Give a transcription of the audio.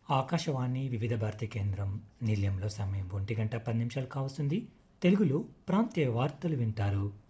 ఆకాశవాణి వివిధ భారతి కేంద్రం నిలయంలో సమయం 1:10 కావస్తుంది. తెలుగులో ప్రాంతీయ వార్తలు వింటారు.